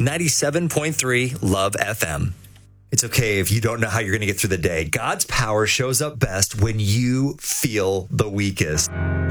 97.3 Love FM. It's okay if you don't know how you're going to get through the day. God's power shows up best when you feel the weakest.